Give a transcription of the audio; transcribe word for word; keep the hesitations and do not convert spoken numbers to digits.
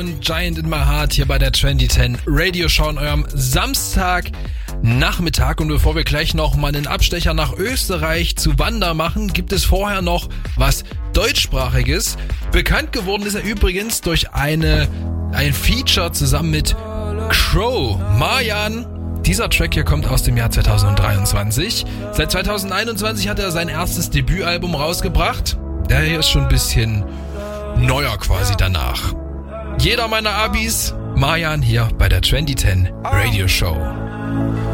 Brown, Giant in My Heart hier bei der zwanzig zehn Radio Show an eurem Samstagnachmittag. Und bevor wir gleich noch mal einen Abstecher nach Österreich zu Wanda machen, gibt es vorher noch was Deutschsprachiges. Bekannt geworden ist er übrigens durch eine, ein Feature zusammen mit Crow, Marjan. Dieser Track hier kommt aus dem Jahr zweitausenddreiundzwanzig. Seit zweitausendeinundzwanzig hat er sein erstes Debütalbum rausgebracht. Der hier ist schon ein bisschen neuer quasi danach. Jeder meiner Abis, Marjan hier bei der zwanzig zehn Radio Show.